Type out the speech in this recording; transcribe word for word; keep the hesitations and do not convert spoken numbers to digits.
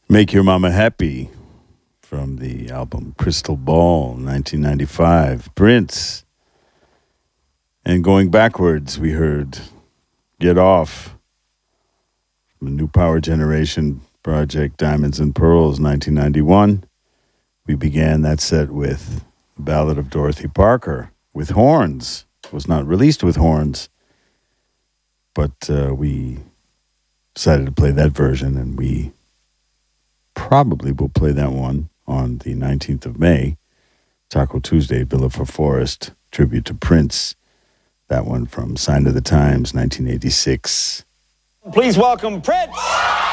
Make Your Mama Happy from the album Crystal Ball, nineteen ninety-five. Prince. And going backwards, we heard Get Off from the New Power Generation project Diamonds and Pearls, nineteen ninety-one. We began that set with the Ballad of Dorothy Parker with horns. It was not released with horns, but uh, we decided to play that version, and we probably will play that one on the nineteenth of May, Taco Tuesday, Villa for Forest, tribute to Prince. That one from Sign of the Times, nineteen eighty-six. Please welcome Prince.